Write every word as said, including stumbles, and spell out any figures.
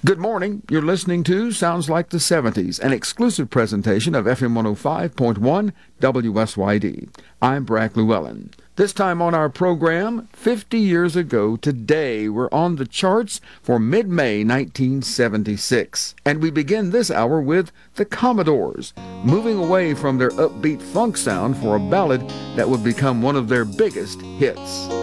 Good morning. You're listening to Sounds Like the seventies, an exclusive presentation of F M one oh five point one W S Y D. I'm Brack Llewellyn. This time on our program, fifty years ago today, we're on the charts for mid-May nineteen seventy-six. And we begin this hour with the Commodores, moving away from their upbeat funk sound for a ballad that would become one of their biggest hits.